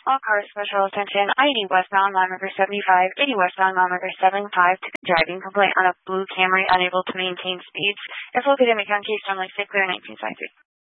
All cars, special attention. ID westbound, line number 75. 80 westbound, line number 75. Driving complaint on a blue Camry, unable to maintain speeds. It's located in McCown Case, John Lake State Clear, 1953.